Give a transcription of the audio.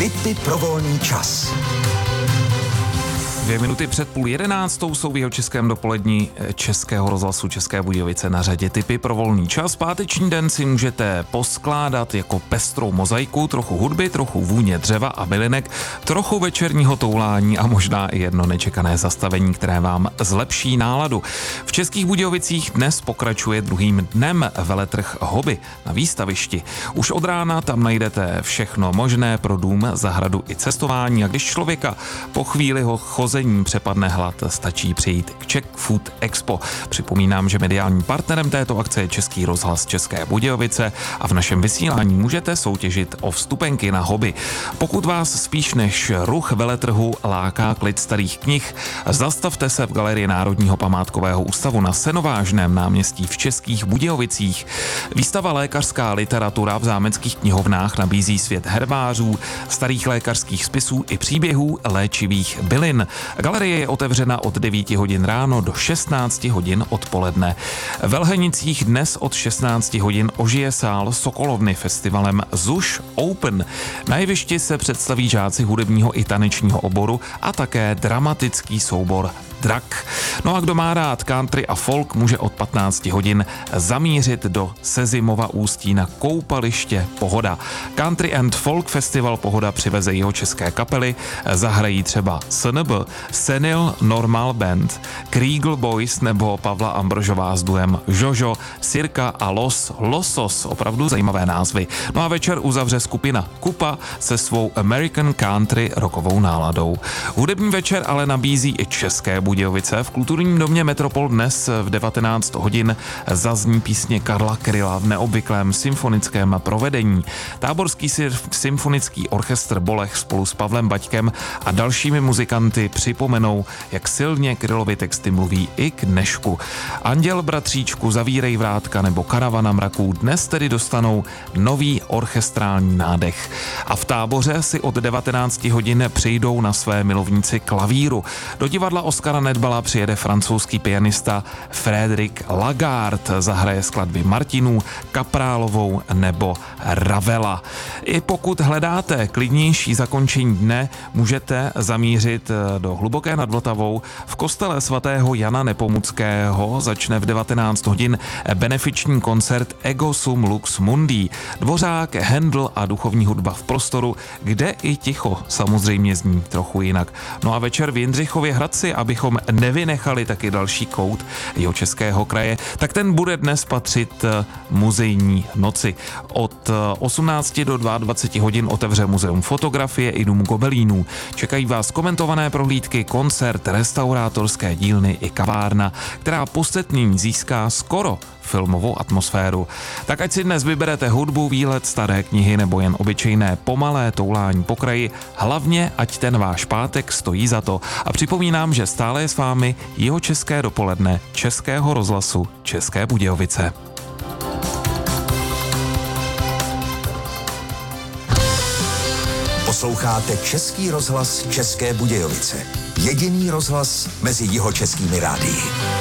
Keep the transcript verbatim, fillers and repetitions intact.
Tipy pro volný čas. Dvě minuty před půl jedenáctou jsou v Jihočeském dopolední Českého rozhlasu České Budějovice na řadě tipy pro volný čas. Páteční den si můžete poskládat jako pestrou mozaiku, trochu hudby, trochu vůně dřeva a bylinek, trochu večerního toulání a možná i jedno nečekané zastavení, které vám zlepší náladu. V Českých Budějovicích dnes pokračuje druhým dnem veletrh Hobby na výstavišti. Už od rána tam najdete všechno možné pro dům, zahradu i cestování a když člověka po chvíli ho chození přepadne hlad, stačí přijít k Czech Food Expo. Připomínám, že mediálním partnerem této akce je Český rozhlas České Budějovice a v našem vysílání můžete soutěžit o vstupenky na Hobby. Pokud vás spíš než ruch veletrhu láká klid starých knih, zastavte se v Galerii Národního památkového ústavu na Senovážném náměstí v Českých Budějovicích. Výstava Lékařská literatura v zámeckých knihovnách nabízí svět herbářů, starých lékařských spisů i příběhů léčivých bylin. Galerie je otevřena od devíti hodin ráno do šestnácti hodin odpoledne. V Lhenicích dnes od šestnácti hodin ožije sál Sokolovny festivalem Zuš Open. Na jevišti se představí žáci hudebního i tanečního oboru a také dramatický soubor Drak. No a kdo má rád country a folk, může od patnácti hodin zamířit do Sezimova Ústí na koupaliště Pohoda. Country and Folk Festival Pohoda přiveze jihočeské kapely, zahrají třeba S N B, Senil Normal Band, Kriegel Boys nebo Pavla Ambrožová s duem Jojo, Sirka a Los Losos, opravdu zajímavé názvy. No a večer uzavře skupina Kupa se svou American Country rockovou náladou. Hudební večer ale nabízí i České Budějovice. V kulturním domě Metropol dnes v devatenáct hodin zazní písně Karla Kryla v neobvyklém symfonickém provedení. Táborský symfonický orchestr Bolech spolu s Pavlem Baťkem a dalšími muzikanty připomenou, jak silně Krylovy texty mluví i k dnešku. Anděl bratříčku, Zavírej vrátka nebo Karavana mraků dnes tedy dostanou nový orchestrální nádech. A v Táboře si od devatenácti hodin přijdou na své milovníci klavíru. Do divadla Oskara Nedbala přijede francouzský pianista Frédéric Lagarde, zahraje skladby Martinů, Kaprálovou nebo Ravela. I pokud hledáte klidnější zakončení dne, můžete zamířit do Hluboké nad Vltavou. V kostele svatého Jana Nepomuckého začne v devatenáct hodin benefiční koncert Ego Sum Lux Mundi. Dvořák, Handel a duchovní hudba v prostoru, kde i ticho samozřejmě zní trochu jinak. No a večer v Jindřichově Hradci, abychom nevynechali taky další kout Jihočeského kraje, tak ten bude dnes patřit muzejní noci. Od osmnácti do dvaceti dvou hodin otevře muzeum fotografie i dům gobelínů. Čekají vás komentované prohlídky, koncert, restaurátorské dílny i kavárna, která poslední získá skoro filmovou atmosféru. Tak ať si dnes vyberete hudbu, výlet, staré knihy nebo jen obyčejné pomalé toulání po kraji, hlavně ať ten váš pátek stojí za to. A připomínám, že stále je s vámi Jihočeské dopoledne Českého rozhlasu České Budějovice. Posloucháte Český rozhlas České Budějovice. Jediný rozhlas mezi jihočeskými rádii.